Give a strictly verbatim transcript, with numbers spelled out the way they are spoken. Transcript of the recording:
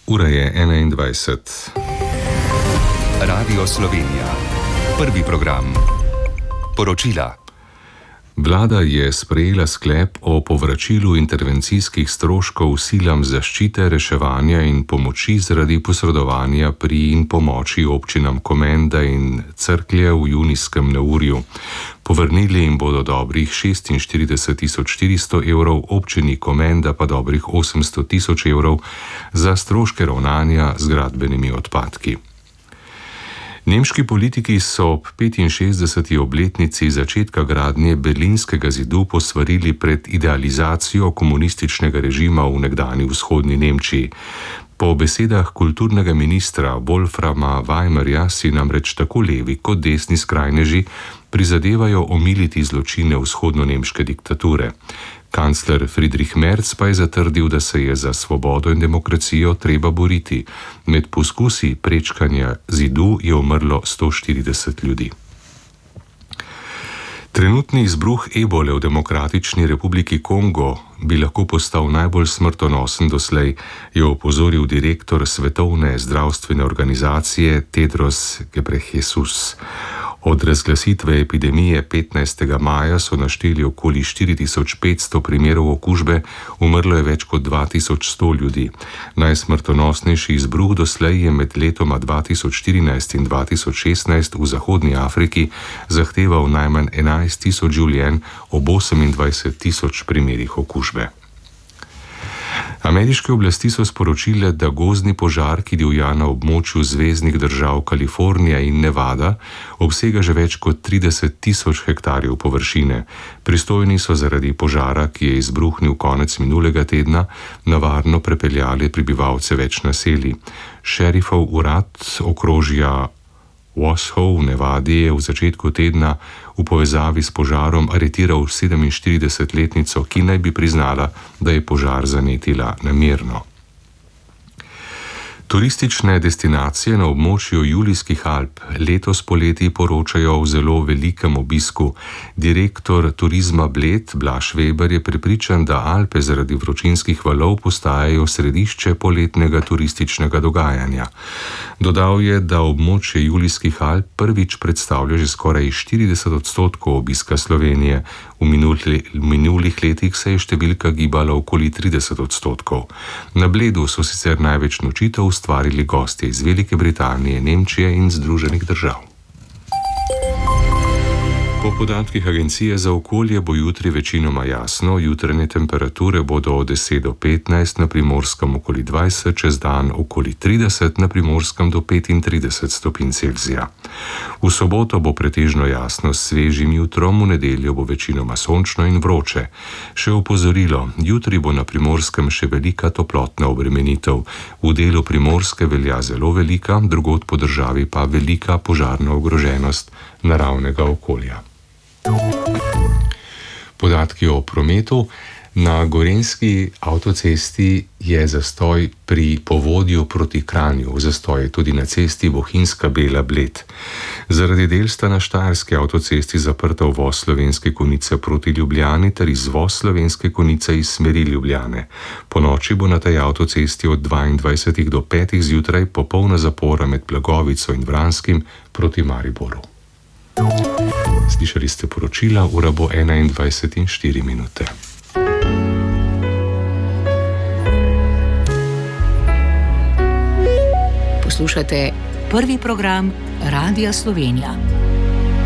Ura je enaindvajset. Radio Slovenija. Prvi program. Poročila. Vlada je sprejela sklep o povračilu intervencijskih stroškov silam zaščite, reševanja in pomoči zaradi posredovanja pri in pomoči občinam Komenda in Cerklje v junijskem neurju. Povrnili jim bodo dobrih šestinštirideset tisoč štiristo evrov, občini Komenda pa dobrih osemsto tisoč evrov za stroške ravnanja z gradbenimi odpadki. Nemški politiki so ob petinšestdeseti obletnici začetka gradnje Berlinskega zidu posvarili pred idealizacijo komunističnega režima v nekdanji vzhodni Nemčiji. Po besedah kulturnega ministra Wolframa Weimerja si namreč tako levi kot desni skrajneži prizadevajo omiliti zločine vzhodno-nemške diktature. Kancler Friedrich Merz pa je zatrdil, da se je za svobodo in demokracijo treba boriti. Med poskusi prečkanja zidu je umrlo sto štirideset ljudi. Trenutni izbruh ebole v Demokratični republiki Kongo bi lahko postal najbolj smrtonosen doslej, je opozoril direktor Svetovne zdravstvene organizacije Tedros Ghebreyesus. Od razglasitve epidemije petnajstega maja so našteli okoli štiri tisoč petsto primerov okužbe, umrlo je več kot dva tisoč sto ljudi. Najsmrtonosnejši izbruh doslej je med letoma dva tisoč štirinajst in dva tisoč šestnajst v Zahodni Afriki zahteval najmanj enajst tisoč življenj ob osemindvajset tisoč primerih okužbe. Ameriške oblasti so sporočile, da gozdni požar, ki divja na območju zveznih držav Kalifornija in Nevada, obsega že več kot trideset tisoč hektarjev površine. Pristojni so zaradi požara, ki je izbruhnil konec minulega tedna, na varno prepeljali prebivalce več naselij. Šerifov urad okrožja Washoe v Nevadi je v začetku tedna v povezavi s požarom aretiral sedeminštiridesetletnico, ki naj bi priznala, da je požar zanetila namerno. Turistične destinacije na območju Julijskih Alp letos poleti poročajo o zelo velikem obisku. Direktor turizma Bled Blaž Weber je prepričan, da Alpe zaradi vročinskih valov postajajo središče poletnega turističnega dogajanja. Dodal je, da območje Julijskih Alp prvič predstavlja že skoraj štirideset odstotkov obiska Slovenije. V minulih letih se je številka gibala okoli trideset odstotkov. Na Bledu so sicer največ nočitev ustvarili gostje iz Velike Britanije, Nemčije in Združenih držav. Po podatkih Agencije za okolje bo jutri večinoma jasno, jutranje temperature bodo od deset do petnajst, na Primorskem okoli dvajset, čez dan okoli trideset, na Primorskem do petintrideset stopinj Celzija. V soboto bo pretežno jasno s svežim jutrom, v nedeljo bo večinoma sončno in vroče. Še opozorilo, jutri bo na Primorskem še velika toplotna obremenitev. V delu Primorske velja zelo velika, drugod po državi pa velika požarna ogroženost naravnega okolja. Podatki o prometu. Na Gorenjski avtocesti je zastoj pri Povodju proti Kranju, zastoj je tudi na cesti Bohinjska Bela-Bled. Zaradi del sta na Štajerski avtocesti zaprta uvoz Slovenske Konjice proti Ljubljani ter izvoz Slovenske Konjice iz smeri Ljubljane. Po noči bo na tej avtocesti od dvaindvajsetih do petih zjutraj popolna zapora med Blagovico in Vranskim proti Mariboru. Slišali ste poročila, ura bo enaindvajset in štiri minute. Poslušate prvi program Radia Slovenija.